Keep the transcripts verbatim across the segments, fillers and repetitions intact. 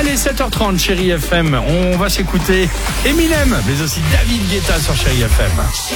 Allez, sept heures trente, Chérie F M. On va s'écouter Eminem, mais aussi David Guetta sur Chérie F M.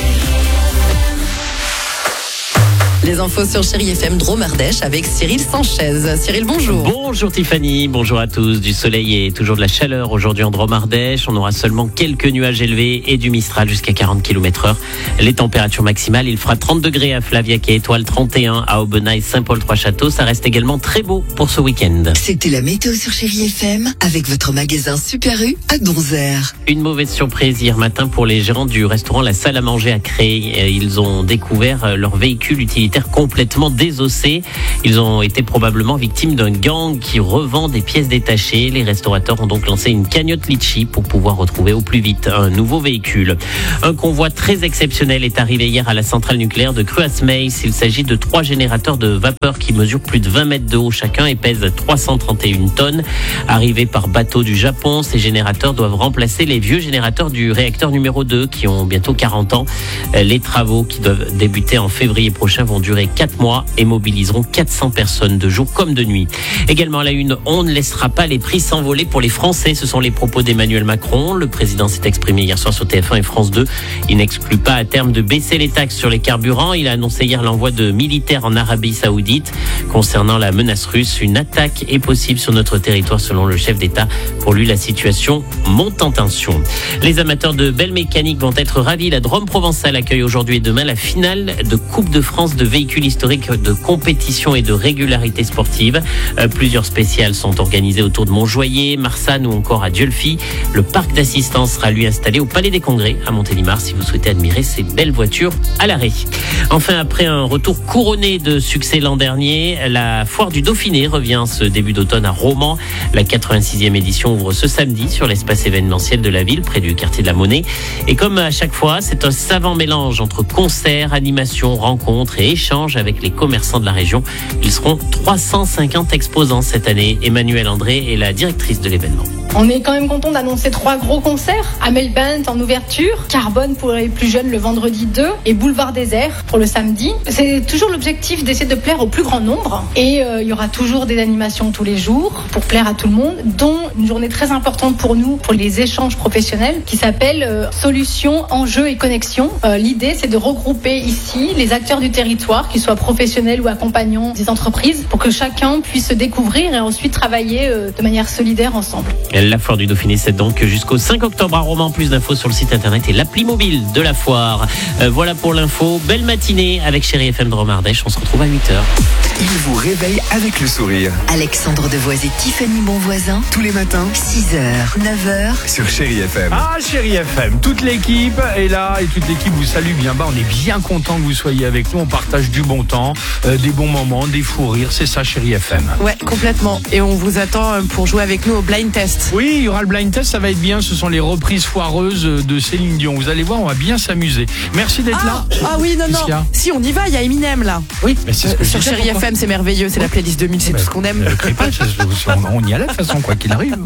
Les infos sur Chérie F M Drôme-Ardèche avec Cyril Sanchez. Cyril, bonjour. Bonjour Tiffany, bonjour à tous. Du soleil et toujours de la chaleur aujourd'hui en Drôme-Ardèche. On aura seulement quelques nuages élevés et du Mistral jusqu'à quarante kilomètres heure. Les températures maximales, il fera trente degrés à Flaviac et Étoile, trente et un à Aubenas, Saint-Paul-Trois-Châteaux. Ça reste également très beau pour ce week-end. C'était la météo sur Chérie F M avec votre magasin Super U à Donzère. Une mauvaise surprise hier matin pour les gérants du restaurant La Salle à Manger à Creil. Ils ont découvert leur véhicule utilitaire complètement désossé. Ils ont été probablement victimes d'un gang qui revend des pièces détachées. Les restaurateurs ont donc lancé une cagnotte Litchi pour pouvoir retrouver au plus vite un nouveau véhicule. Un convoi très exceptionnel est arrivé hier à la centrale nucléaire de Cruasmeis. Il s'agit de trois générateurs de vapeur qui mesurent plus de vingt mètres de haut chacun et pèsent trois cent trente et une tonnes. Arrivés par bateau du Japon, ces générateurs doivent remplacer les vieux générateurs du réacteur numéro deux qui ont bientôt quarante ans. Les travaux qui doivent débuter en février prochain vont durer quatre mois et mobiliseront quatre cents personnes de jour comme de nuit. Également à la une, on ne laissera pas les prix s'envoler pour les Français. Ce sont les propos d'Emmanuel Macron. Le président s'est exprimé hier soir sur T F un et France deux. Il n'exclut pas à terme de baisser les taxes sur les carburants. Il a annoncé hier l'envoi de militaires en Arabie Saoudite. Concernant la menace russe, une attaque est possible sur notre territoire selon le chef d'État. Pour lui, la situation monte en tension. Les amateurs de belle mécanique vont être ravis. La Drôme Provençale accueille aujourd'hui et demain la finale de Coupe de France de véhicules historiques de compétition et de régularité sportive. Euh, plusieurs spéciales sont organisées autour de Montjoyer, Marsanne ou encore à Dieulefit. Le parc d'assistance sera lui installé au Palais des Congrès à Montélimar si vous souhaitez admirer ces belles voitures à l'arrêt. Enfin, après un retour couronné de succès l'an dernier, la foire du Dauphiné revient ce début d'automne à Romans. La quatre-vingt-sixième édition ouvre ce samedi sur l'espace événementiel de la ville près du quartier de la Monnaie. Et comme à chaque fois, c'est un savant mélange entre concerts, animations, rencontres et échanges avec les commerçants de la région. Ils seront trois cent cinquante exposants cette année. Emmanuelle André est la directrice de l'événement. On est quand même content d'annoncer trois gros concerts. Amel Bent en ouverture, Carbone pour les plus jeunes le vendredi deux et Boulevard Désert pour le samedi. C'est toujours l'objectif d'essayer de plaire au plus grand nombre. Et euh, il y aura toujours des animations tous les jours pour plaire à tout le monde, dont une journée très importante pour nous, pour les échanges professionnels, qui s'appelle euh, Solutions, Enjeux et Connexions. Euh, l'idée, c'est de regrouper ici les acteurs du territoire, qu'ils soient professionnels ou accompagnants des entreprises, pour que chacun puisse se découvrir et ensuite travailler euh, de manière solidaire ensemble. La foire du Dauphiné, c'est donc jusqu'au cinq octobre à Romans. Plus d'infos sur le site internet et l'appli mobile de la foire. Euh, voilà pour l'info. Belle matinée avec Chérie F M Drôme-Ardèche. On se retrouve à huit heures. Il vous réveille avec le sourire. Alexandre Devoise et Tiffany Bonvoisin. Tous les matins, six heures, neuf heures. sur Chérie F M. Ah, Chérie F M, toute l'équipe est là et toute l'équipe vous salue bien bas. On est bien content que vous soyez avec nous. On partage du bon temps, euh, des bons moments, des fous rires. C'est ça, Chérie F M. Ouais, complètement. Et on vous attend pour jouer avec nous au blind test. Oui, il y aura le blind test, ça va être bien. Ce sont les reprises foireuses de Céline Dion. Vous allez voir, on va bien s'amuser. Merci d'être Ah, là. ah oui, non, Qu'est-ce non. qu'il y a Si, on y va, il y a Eminem là. Oui, mais c'est ce que Euh, je sur disais, Chérie pourquoi F M, c'est merveilleux. C'est la playlist deux mille, c'est Bah, tout ce qu'on aime. Ne le crée pas, on on y a la façon, quoi qu'il arrive.